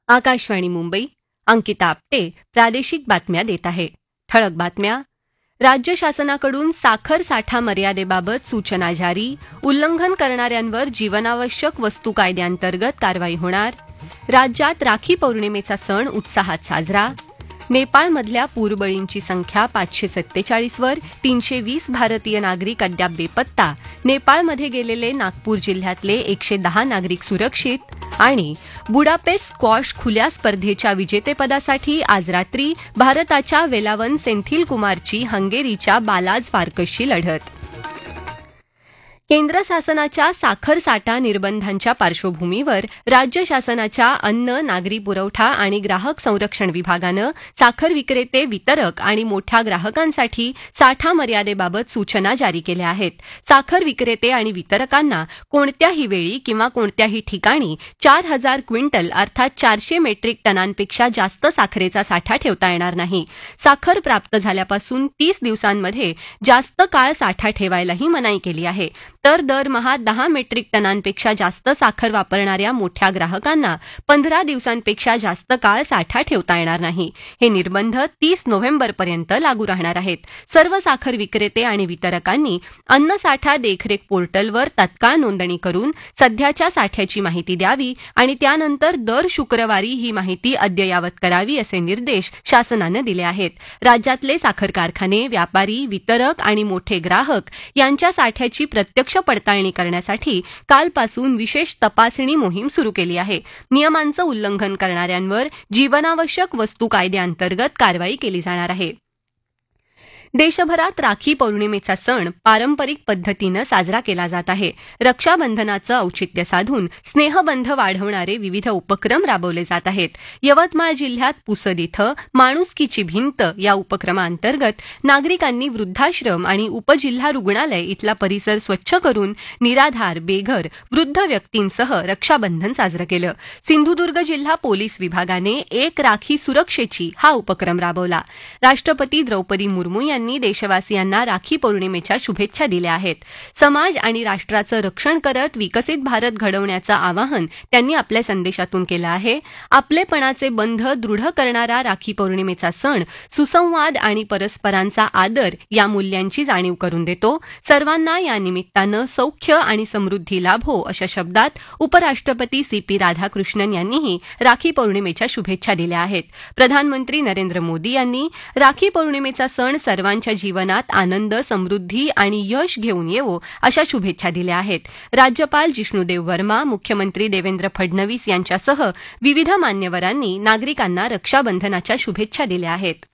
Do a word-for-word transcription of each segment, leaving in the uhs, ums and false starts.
आकाशवाणी मुंबई, अंकिता आपटे प्रादेशिक बातम्या देत आहे. ठळक बातम्या. राज्य शासनाकडून साखर साठा मर्यादेबाबत सूचना जारी. उल्लंघन करणाऱ्यांवर जीवनावश्यक वस्तू कायद्याअंतर्गत कारवाई होणार. राज्यात राखी पौर्णिमेचा सण उत्साहात साजरा. नेपाळमधल्या पूरबळींची संख्या पाचशे सत्तेचाळीसवर. तीनशे वीस भारतीय नागरिक अद्याप बेपत्ता. नेपाळमध्ये गेलेले नागपूर जिल्ह्यातले एकशे दहा नागरिक सुरक्षित. आणि बुडापेस्ट स्क्वॉश खुल्या स्पर्धेच्या विजेतेपदासाठी आज रात्री भारताच्या वेलावन सेंथिल कुमारची हंगेरीच्या बालाज फार्कसशी लढत. केंद्र शासनाच्या साखर साठा निर्बंधांच्या पार्श्वभूमीवर राज्य शासनाच्या अन्न, नागरी पुरवठा आणि ग्राहक संरक्षण विभागानं साखर विक्रेते, वितरक आणि मोठ्या ग्राहकांसाठी साठा मर्यादेबाबत सूचना जारी केल्या आहेत. साखर विक्रेते आणि वितरकांना कोणत्याही वेळी किंवा कोणत्याही ठिकाणी चार हजार क्विंटल अर्थात चारशे मेट्रिक टनांपेक्षा जास्त साखरेचा साठा ठेवता येणार नाही. साखर प्राप्त झाल्यापासून तीस दिवसांमध्ये जास्त काळ साठा ठेवायलाही मनाई केली आहे. तर दरमहा दहा मेट्रिक टनांपेक्षा जास्त साखर वापरणाऱ्या मोठ्या ग्राहकांना पंधरा दिवसांपेक्षा जास्त काळ साठा ठेवता येणार नाही. हे निर्बंध तीस नोव्हेंबरपर्यंत लागू राहणार आहेत. सर्व साखर विक्रेते आणि वितरकांनी अन्न साठा देखरेख पोर्टलवर तत्काळ नोंदणी करून सध्याच्या साठ्याची माहिती द्यावी आणि त्यानंतर दर शुक्रवारी ही माहिती अद्ययावत करावी असे निर्देश शासनानं दिले आहेत. राज्यातले साखर कारखाने, व्यापारी, वितरक आणि मोठे ग्राहक यांच्या साठ्याची प्रत्यक्ष पडताळणी करण्यासाठी कालपासून विशेष तपासणी मोहीम सुरू केली आहे. नियमांचं उल्लंघन करणाऱ्यांवर जीवनावश्यक वस्तू कायद्याअंतर्गत कारवाई केली जाणार आहे. देशभरात राखी पौर्णिमेचा सण पारंपरिक पद्धतीनं साजरा केला जात आहे. रक्षाबंधनाचं औचित्य साधून स्नेहबंध वाढवणारे विविध उपक्रम राबवले जात आहेत. यवतमाळ जिल्ह्यात पुसद इथं माणुसकीची भिंत या उपक्रमाअंतर्गत नागरिकांनी वृद्धाश्रम आणि उपजिल्हा रुग्णालय इथला परिसर स्वच्छ करून निराधार, बेघर, वृद्ध व्यक्तींसह रक्षाबंधन साजरं केलं. सिंधुदुर्ग जिल्हा पोलीस विभागाने एक राखी सुरक्षेची हा उपक्रम राबवला. राष्ट्रपती द्रौपदी मुर्मू यांनी देशवासियांना राखी पौर्णिमेच्या शुभेच्छा दिल्या आहेत. समाज आणि राष्ट्राचं रक्षण करत विकसित भारत घडवण्याचं आवाहन त्यांनी आपल्या संदेशातून केलं आहे. आपलेपणाचे बंध दृढ करणारा राखी पौर्णिमेचा सण सुसंवाद आणि परस्परांचा आदर या मूल्यांची जाणीव करून देतो. सर्वांना या निमित्तानं सौख्य आणि समृद्धी लाभो अशा शब्दात उपराष्ट्रपती सी पी राधाकृष्णन यांनीही राखी पौर्णिमेच्या शुभेच्छा दिल्या आहेत. प्रधानमंत्री नरेंद्र मोदी यांनी राखी पौर्णिमेचा सण सर्वांच्या जीवनात आनंद, समृद्धी आणि यश घेऊन येवो अशा शुभेच्छा दिल्या आहेत. राज्यपाल जिष्णुदेव वर्मा, मुख्यमंत्री देवेंद्र फडणवीस यांच्यासह विविध मान्यवरांनी नागरिकांना रक्षाबंधनाच्या शुभेच्छा दिल्या आहेत.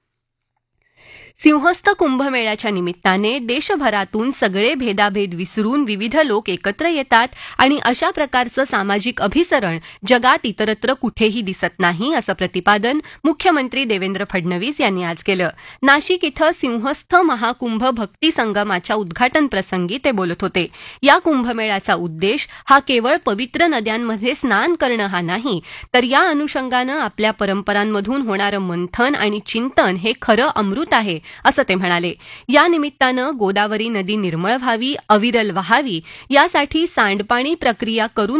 सिंहस्थ कुंभमेळ्याच्या निमित्ताने देशभरातून सगळे भेदाभेद विसरून विविध लोक एकत्र येतात आणि अशा प्रकारचं सामाजिक अभिसरण जगात इतरत्र कुठेही दिसत नाही असं प्रतिपादन मुख्यमंत्री देवेंद्र फडणवीस यांनी आज केलं. नाशिक इथं सिंहस्थ महाकुंभ भक्ती संगमाच्या उद्घाटन प्रसंगी ते बोलत होते. या कुंभमेळ्याचा उद्देश हा केवळ पवित्र नद्यांमध्ये स्नान करणं हा नाही, तर या अनुषंगानं आपल्या परंपरांमधून होणारं मंथन आणि चिंतन हे खरं अमृत आहे असं ते म्हणाले. या निमित्तानं गोदावरी नदी निर्मळ व्हावी, अविरल व्हावी यासाठी सांडपाणी प्रक्रिया करून